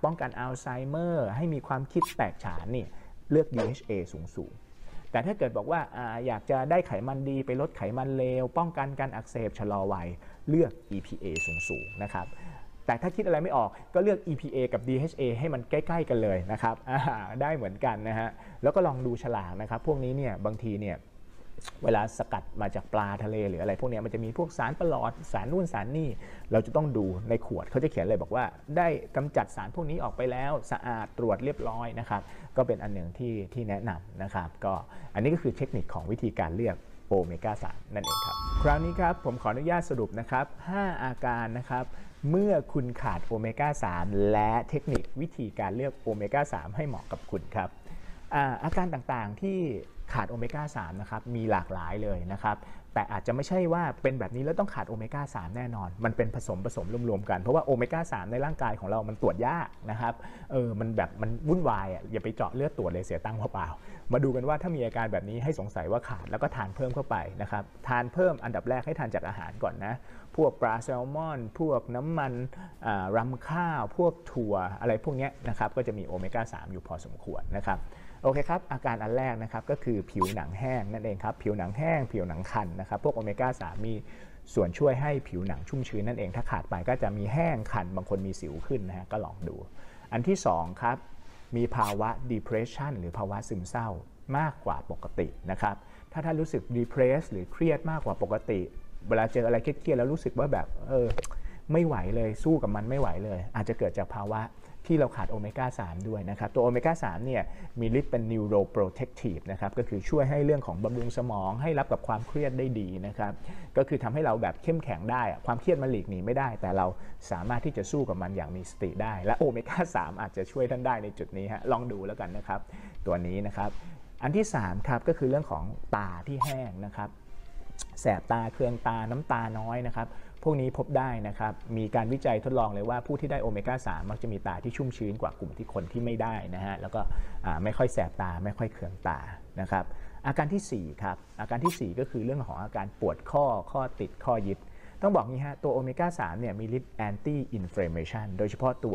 ป้องกันอัลไซเมอร์ให้มีความคิดแตกฉานนี่เลือก DHA สูงแต่ถ้าเกิดบอกว่าอยากจะได้ไขมันดีไปลดไขมันเลวป้องกันการอักเสบชะลอวัยเลือก EPA สูงนะครับแต่ถ้าคิดอะไรไม่ออกก็เลือก EPA กับ DHA ให้มันใกล้ๆกันเลยนะครับได้เหมือนกันนะฮะแล้วก็ลองดูฉลากนะครับพวกนี้เนี่ยบางทีเนี่ยเวลาสกัดมาจากปลาทะเลหรืออะไรพวกนี้มันจะมีพวกสารประหลอดสารนู่นสารนี่เราจะต้องดูในขวดเขาจะเขียนเลยบอกว่าได้กำจัดสารพวกนี้ออกไปแล้วสะอาดตรวจเรียบร้อยนะครับก็เป็นอันหนึ่งที่แนะนำนะครับก็อันนี้ก็คือเทคนิคของวิธีการเลือกโอเมก้า 3นั่นเองครับคราวนี้ครับผมขออนุญาตสรุปนะครับ5อาการนะครับเมื่อคุณขาดโอเมก้า 3และเทคนิควิธีการเลือกโอเมก้า 3ให้เหมาะกับคุณครับอาการต่างๆที่ขาดโอเมก้า 3นะครับมีหลากหลายเลยนะครับแต่อาจจะไม่ใช่ว่าเป็นแบบนี้แล้วต้องขาดโอเมก้า 3แน่นอนมันเป็นผสมรวมๆกันเพราะว่าโอเมก้า 3ในร่างกายของเรามันตรวจยากนะครับมันวุ่นวายอย่าไปเจาะเลือดตรวจเลยเสียตังค์เปล่าๆมาดูกันว่าถ้ามีอาการแบบนี้ให้สงสัยว่าขาดแล้วก็ทานเพิ่มเข้าไปนะครับทานเพิ่มอันดับแรกให้ทานจากอาหารก่อนนะพวกปลาแซลมอนพวกน้ำมันรำข้าวพวกถั่วอะไรพวกนี้นะครับก็จะมีโอเมก้า 3อยู่พอสมควรนะครับโอเคครับอาการอันแรกนะครับก็คือผิวหนังแห้งนั่นเองครับผิวหนังแห้งผิวหนังคันนะครับพวกโอเมก้า 3มีส่วนช่วยให้ผิวหนังชุ่มชื้นนั่นเองถ้าขาดไปก็จะมีแห้งคันบางคนมีสิวขึ้นนะฮะก็ลองดูอันที่2ครับมีภาวะ depression หรือภาวะซึมเศร้ามากกว่าปกตินะครับถ้าท่านรู้สึก depress หรือเครียดมากกว่าปกติเวลาเจออะไรเครียดๆแล้วรู้สึกว่าแบบไม่ไหวเลยสู้กับมันไม่ไหวเลยอาจจะเกิดจากภาวะที่เราขาดโอเมก้า 3ด้วยนะครับตัวโอเมก้า 3เนี่ยมีฤทธิ์เป็น neuroprotective นะครับก็คือช่วยให้เรื่องของบำรุงสมองให้รับกับความเครียดได้ดีนะครับก็คือทำให้เราแบบเข้มแข็งได้ความเครียดมันหลีกหนีไม่ได้แต่เราสามารถที่จะสู้กับมันอย่างมีสติได้และโอเมก้า 3อาจจะช่วยท่านได้ในจุดนี้ฮะลองดูแล้วกันนะครับตัวนี้นะครับอันที่3ครับก็คือเรื่องของตาที่แห้งนะครับแสบตาเคืองตาน้ำตาน้อยนะครับพวกนี้พบได้นะครับมีการวิจัยทดลองเลยว่าผู้ที่ได้โอเมก้า 3มักจะมีตาที่ชุ่มชื้นกว่ากลุ่มที่คนที่ไม่ได้นะฮะแล้วก็ไม่ค่อยแสบตาไม่ค่อยเคืองตานะครับอาการที่4ครับอาการที่4ก็คือเรื่องของอาการปวดข้อติดข้อยึดต้องบอกงี้ฮะตัวโอเมก้า 3เนี่ยมีฤทธิ์ anti inflammation โดยเฉพาะตัว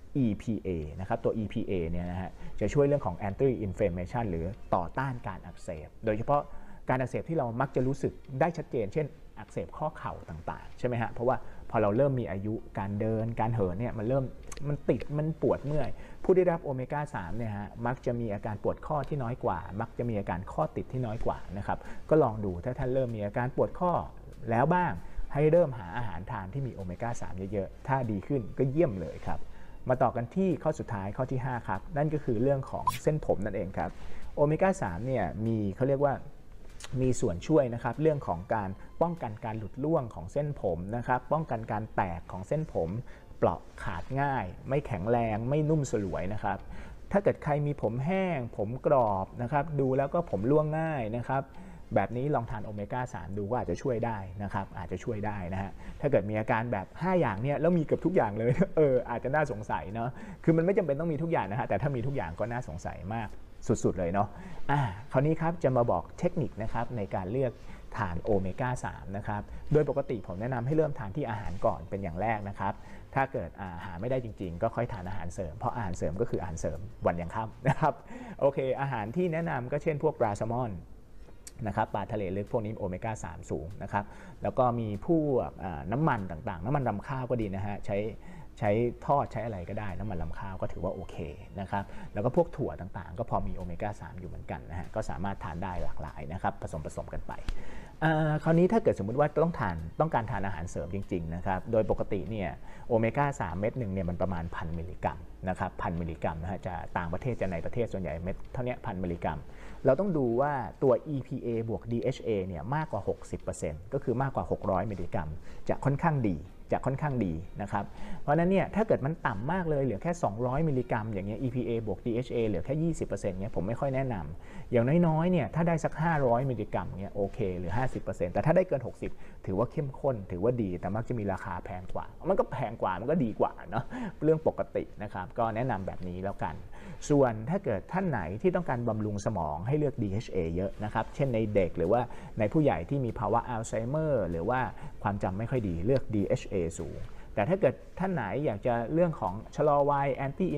EPA นะครับตัว EPA เนี่ยนะฮะจะช่วยเรื่องของ anti inflammation หรือต่อต้านการอักเสบโดยเฉพาะการอักเสบที่เรามักจะรู้สึกได้ชัดเจนเช่นอักเสบข้อเข่าต่างๆใช่ไหมฮะเพราะว่าพอเราเริ่มมีอายุการเดินการเหินเนี่ยมันติดมันปวดเมื่อยผู้ได้รับโอเมก้า 3เนี่ยฮะมักจะมีอาการปวดข้อที่น้อยกว่ามักจะมีอาการข้อติดที่น้อยกว่านะครับก็ลองดูถ้าท่านเริ่มมีอาการปวดข้อแล้วบ้างให้เริ่มหาอาหารทานที่มีโอเมก้า 3เยอะๆถ้าดีขึ้นก็เยี่ยมเลยครับมาต่อกันที่ข้อสุดท้ายข้อที่5ครับนั่นก็คือเรื่องของเส้นผมนั่นเองครับโอเมก้า 3เนี่ยมีเขาเรียกว่ามีส่วนช่วยนะครับเรื่องของการป้องกันการหลุดร่วงของเส้นผมนะครับป้องกันการแตกของเส้นผมเปราะขาดง่ายไม่แข็งแรงไม่นุ่มสลวยนะครับถ้าเกิดใครมีผมแห้งผมกรอบนะครับดูแล้วก็ผมร่วงง่ายนะครับแบบนี้ลองทานโอเมก้า 3ดูว่าอาจจะช่วยได้นะครับอาจจะช่วยได้นะฮะถ้าเกิดมีอาการแบบ5อย่างเนี่ยแล้วมีเกือบทุกอย่างเลยอาจจะน่าสงสัยเนาะคือมันไม่จำเป็นต้องมีทุกอย่างนะฮะแต่ถ้ามีทุกอย่างก็น่าสงสัยมากสุดๆเลยเนาะคราวนี้ครับจะมาบอกเทคนิคนะครับในการเลือกทานโอเมก้า 3นะครับโดยปกติผมแนะนำให้เริ่มทานที่อาหารก่อนเป็นอย่างแรกนะครับถ้าเกิดหาไม่ได้จริงๆก็ค่อยทานอาหารเสริมเพราะอาหารเสริมก็คืออาหารเสริมวันยังค่ำนะครับโอเคอาหารที่แนะนำก็เช่นพวกปลาแซลมอนนะครับปลาทะเลลึกพวกนี้โอเมก้า 3สูงนะครับแล้วก็มีพวกน้ำมันต่างๆน้ำมันรำข้าวก็ดีนะฮะใช้ทอดใช้อะไรก็ได้น้ำมันรำข้าวก็ถือว่าโอเคนะครับแล้วก็พวกถั่วต่างๆก็พอมีโอเมก้า 3อยู่เหมือนกันนะฮะก็สามารถทานได้หลากหลายนะครับผสมกันไปคราวนี้ถ้าเกิดสมมุติว่าต้องการทานอาหารเสริมจริงๆนะครับโดยปกติเนี่ยโอเมก้า 3เม็ดหนึ่งเนี่ยมันประมาณ 1,000 มิลลิกรัมนะครับ1,000 มิลลิกรัมนะฮะจะต่างประเทศจะในประเทศส่วนใหญ่เม็ดเท่านี้ 1,000 มิลลิกรัมเราต้องดูว่าตัว EPA บวก DHA เนี่ยมากกว่า 60% ก็คือมากกว่า600 มิลลิกรัมจะค่อนข้างดีนะครับเพราะนั้นเนี่ยถ้าเกิดมันต่ำมากเลยเหลือแค่200มิลลิกรัมอย่างเงี้ย EPA บวก DHA เหลือแค่ 20% เงี้ยผมไม่ค่อยแนะนำอย่างน้อยๆเนี่ยถ้าได้สัก500มิลลิกรัมเนี่ยโอเคหรือ 50% แต่ถ้าได้เกิน60ถือว่าเข้มข้นถือว่าดีแต่มักจะมีราคาแพงกว่ามันก็แพงกว่ามันก็ดีกว่าเนาะเรื่องปกตินะครับก็แนะนำแบบนี้แล้วกันส่วนถ้าเกิดท่านไหนที่ต้องการบำรุงสมองให้เลือก DHA เยอะนะครับเช่นในเด็กหรือว่าในผู้ใหญ่ที่มีภาวะอัลไซเมอร์หรือว่าความจำไม่ค่อยดีเลือก DHA สูงแต่ถ้าเกิดท่านไหนอยากจะเรื่องของชะลอวัย anti